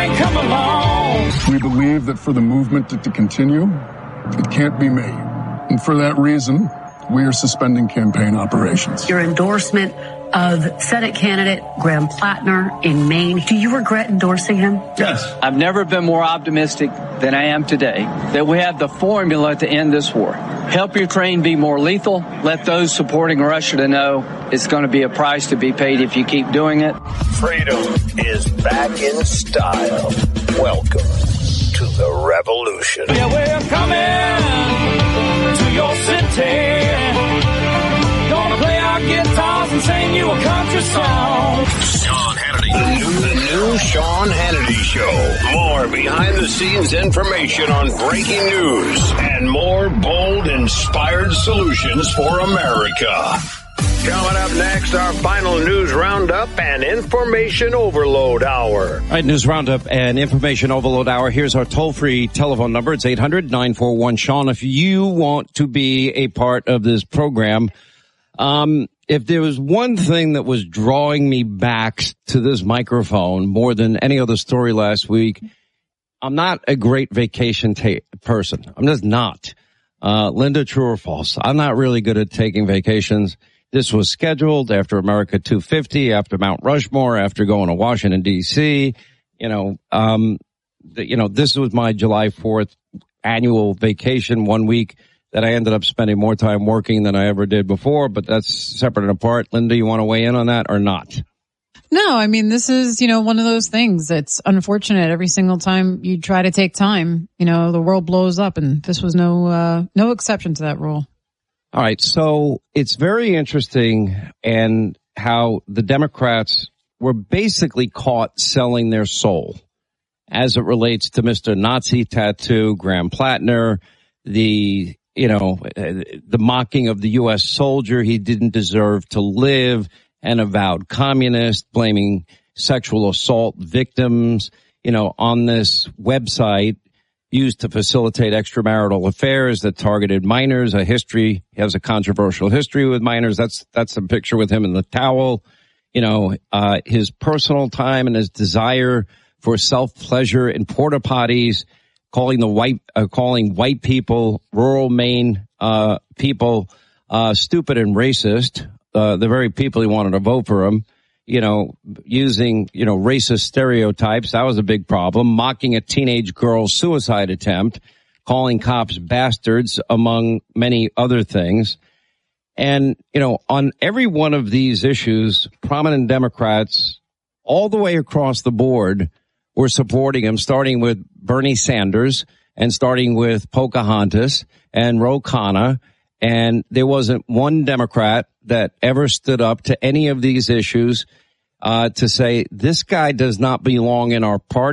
ain't come along. We believe that for the movement to continue, it can't be me. And for that reason, we are suspending campaign operations. Your endorsement of Senate candidate Graham Plattner in Maine. Do you regret endorsing him? Yes. I've never been more optimistic than I am today that we have the formula to end this war. Help Ukraine be more lethal. Let those supporting Russia to know it's going to be a price to be paid if you keep doing it. Freedom is back in style. Welcome to the revolution. Yeah, we're coming to your city. Gonna play our guitars and sing you a country song. Sean Hannity. The new Sean Hannity Show. More behind-the-scenes information on breaking news and more bold, inspired solutions for America. Coming up next, our final news roundup and information overload hour. All right, news roundup and information overload hour. Here's our toll-free telephone number. It's 800-941-SEAN. If you want to be a part of this program, if there was one thing that was drawing me back to this microphone more than any other story last week, I'm not a great vacation person. I'm just not. Linda, true or false? I'm not really good at taking vacations. This was scheduled after America 250, after Mount Rushmore, after going to Washington, D.C. This was my July 4th annual vacation, 1 week that I ended up spending more time working than I ever did before, but that's separate and apart. Linda, you want to weigh in on that or not? No, I mean, this is, one of those things that's unfortunate. Every single time you try to take time, the world blows up, and this was no exception to that rule. All right. So it's very interesting and how the Democrats were basically caught selling their soul as it relates to Mr. Nazi Tattoo, Graham Plattner, the mocking of the U.S. soldier. He didn't deserve to live, an avowed communist, blaming sexual assault victims, on this website used to facilitate extramarital affairs that targeted minors. He has a controversial history with minors. That's a picture with him in the towel. His personal time and his desire for self-pleasure in porta potties, calling white people, rural Maine people, stupid and racist. The very people he wanted to vote for him, using, racist stereotypes. That was a big problem. Mocking a teenage girl's suicide attempt, calling cops bastards, among many other things. And, on every one of these issues, prominent Democrats all the way across the board were supporting him, starting with Bernie Sanders and starting with Pocahontas and Ro Khanna. And there wasn't one Democrat that ever stood up to any of these issues to say, this guy does not belong in our party.